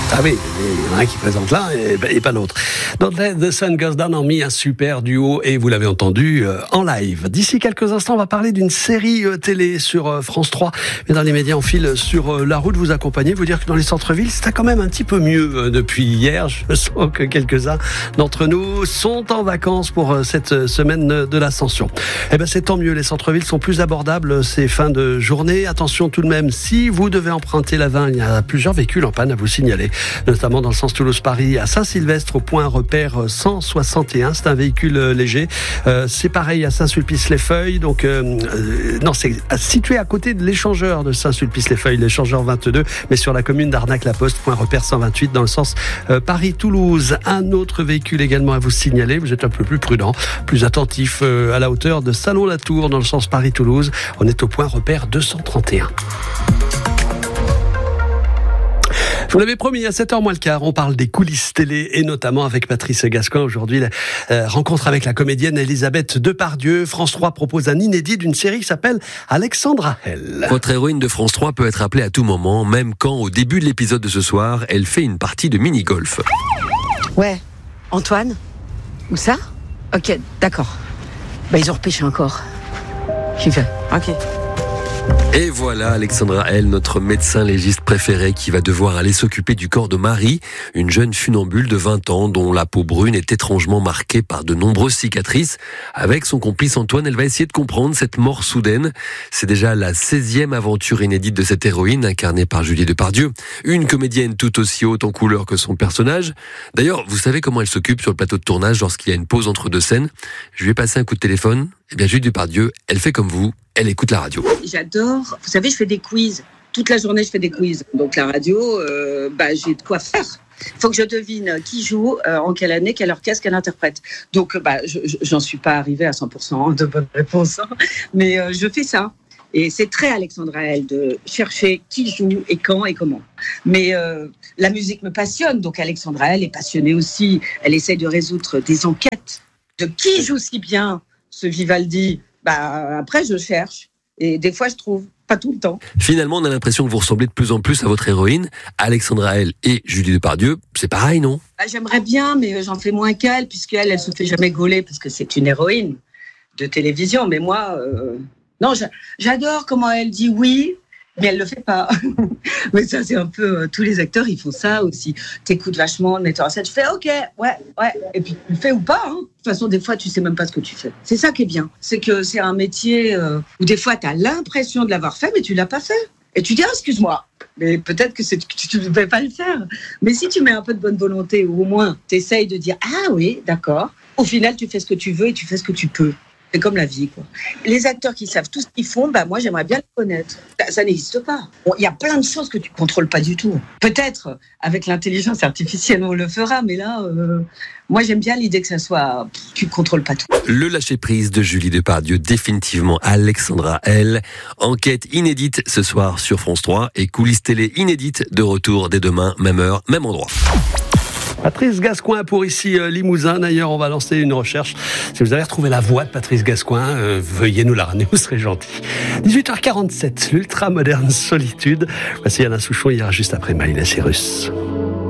Ah oui, il y en a un qui présente l'un et pas l'autre. Don't Let the Sun Goes Down ont mis un super duo et vous l'avez entendu en live. D'ici quelques instants, on va parler d'une série télé sur France 3. Mais dans les médias, on file sur la route, vous accompagner, vous dire que dans les centres-villes, c'est quand même un petit peu mieux depuis hier. Je sens que quelques-uns d'entre nous sont en vacances pour cette semaine de l'Ascension. Eh ben, c'est tant mieux, les centres-villes sont plus abordables ces fins de journée. Attention tout de même, si vous devez emprunter la 20, il y a plusieurs véhicules en panne à vous signaler, notamment dans le sens Toulouse-Paris, à Saint-Sylvestre, au point repère 161. C'est un véhicule léger. C'est pareil à Saint-Sulpice-les-Feuilles. Donc, non, c'est situé à côté de l'échangeur de Saint-Sulpice-les-Feuilles, l'échangeur 22, mais sur la commune d'Arnac-la-Poste, point repère 128, dans le sens Paris-Toulouse. Un autre véhicule également à vous signaler. Vous êtes un peu plus prudent, plus attentif à la hauteur de Salon-la-Tour, dans le sens Paris-Toulouse. On est au point repère 231. Je vous l'avais promis, à 7h moins le quart, on parle des coulisses télé et notamment avec Patrice Gascoin. Aujourd'hui, la rencontre avec la comédienne Elisabeth Depardieu. France 3 propose un inédit d'une série qui s'appelle Alexandra L. Votre héroïne de France 3 peut être appelée à tout moment, même quand, au début de l'épisode de ce soir, elle fait une partie de mini-golf. Ouais, Antoine ? Où ça ? Ok, d'accord. Ils ont repêché encore. J'y vais, ok. Et voilà Alexandra L, notre médecin légiste préféré, qui va devoir aller s'occuper du corps de Marie, une jeune funambule de 20 ans dont la peau brune est étrangement marquée par de nombreuses cicatrices. Avec son complice Antoine, elle va essayer de comprendre cette mort soudaine. C'est déjà la 16e aventure inédite de cette héroïne, incarnée par Julie Depardieu, une comédienne tout aussi haute en couleur que son personnage. D'ailleurs, vous savez comment elle s'occupe sur le plateau de tournage lorsqu'il y a une pause entre deux scènes ? Je lui ai passé un coup de téléphone. Eh bien, Julie Depardieu, elle fait comme vous, elle écoute la radio. J'adore. Vous savez, je fais des quiz. Toute la journée, je fais des quiz. Donc la radio, j'ai de quoi faire. Il faut que je devine qui joue, en quelle année, quelle orchestre, quelle interprète. Donc, j'en suis pas arrivée à 100% de bonnes réponses. Mais je fais ça. Et c'est très Alexandra L de chercher qui joue et quand et comment. Mais la musique me passionne. Donc Alexandra L est passionnée aussi. Elle essaie de résoudre des enquêtes. De qui joue si bien ce Vivaldi ? Après, je cherche. Et des fois, je trouve. Pas tout le temps. Finalement, on a l'impression que vous ressemblez de plus en plus à votre héroïne, Alexandra L et Julie Depardieu. C'est pareil, non ? J'aimerais bien, mais j'en fais moins qu'elle, puisqu'elle, elle se fait jamais gauler, parce que c'est une héroïne de télévision. Mais moi, non, j'adore comment elle dit oui, mais elle le fait pas. Mais ça, c'est un peu... tous les acteurs, ils font ça aussi. T'écoutes vachement le metteur en scène, tu fais OK, ouais. Et puis, tu le fais ou pas. De toute façon, des fois, tu sais même pas ce que tu fais. C'est ça qui est bien. C'est que c'est un métier où des fois, t'as l'impression de l'avoir fait, mais tu l'as pas fait. Et tu dis, excuse-moi, mais peut-être que tu ne devais pas le faire. Mais si tu mets un peu de bonne volonté, ou au moins, t'essayes de dire, ah oui, d'accord. Au final, tu fais ce que tu veux et tu fais ce que tu peux. C'est comme la vie, quoi. Les acteurs qui savent tout ce qu'ils font, moi, j'aimerais bien le connaître. Ça n'existe pas. Il y a plein de choses que tu contrôles pas du tout. Peut-être, avec l'intelligence artificielle, on le fera, mais là, moi, j'aime bien l'idée que ça soit... tu contrôles pas tout. Le lâcher-prise de Julie Depardieu, définitivement Alexandra L. Enquête inédite ce soir sur France 3 et coulisses télé inédite de retour dès demain, même heure, même endroit. Patrice Gascoin pour ici Limousin. D'ailleurs, on va lancer une recherche. Si vous avez retrouvé la voix de Patrice Gascoin, veuillez nous la ramener, vous serez gentil. 18h47, l'ultra moderne solitude. Voici Alain Souchon, il ira juste après Miley Cyrus.